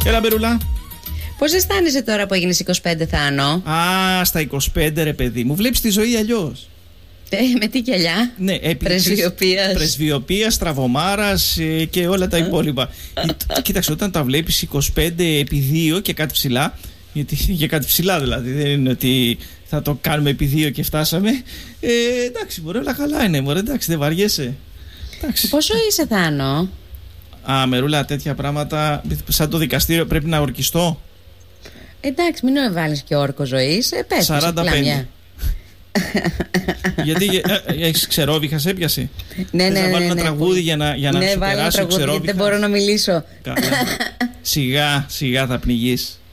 Έλα, Μπερούλα. Πώς αισθάνεσαι τώρα που έγινες 25, Θάνο? Α, στα 25, ρε παιδί μου. Βλέπεις τη ζωή αλλιώς. Με τι γυαλιά? Ναι, πρεσβειοποίας, στραβωμάρας και όλα τα υπόλοιπα. Κοίταξε, όταν τα βλέπεις 25 επί 2 και κάτι ψηλά, γιατί για κάτι ψηλά δηλαδή, δεν είναι ότι θα το κάνουμε επί 2 και φτάσαμε. Εντάξει, μωρέ, όλα καλά είναι, μωρέ, εντάξει, δεν βαριέσαι. Εντάξει. Πόσο είσαι, Θάνο? Α, Μερούλα, τέτοια πράγματα, σαν το δικαστήριο πρέπει να ορκιστώ. Εντάξει, μην βάλεις και όρκο ζωής. Πες 45. Γιατί έχεις ξερόβιχα, σε έπιασε? Ναι. Να βάλω ένα τραγούδι για να σου περάσει ο ξερόβιχας? Δεν μπορώ να μιλήσω. Καλά. Σιγά θα πνιγείς.